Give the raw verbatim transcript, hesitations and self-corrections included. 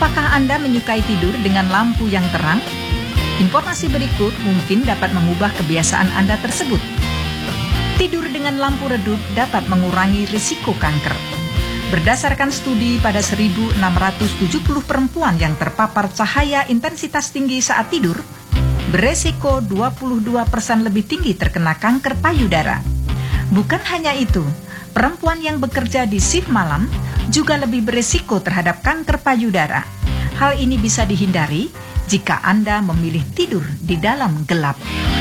Apakah Anda menyukai tidur dengan lampu yang terang? Informasi berikut mungkin dapat mengubah kebiasaan Anda tersebut. Tidur dengan lampu redup dapat mengurangi risiko kanker. Berdasarkan studi pada seribu enam ratus tujuh puluh perempuan yang terpapar cahaya intensitas tinggi saat tidur, beresiko dua puluh dua persen lebih tinggi terkena kanker payudara. Bukan hanya itu, perempuan yang bekerja di shift malam juga lebih beresiko terhadap kanker payudara. Hal ini bisa dihindari jika Anda memilih tidur di dalam gelap.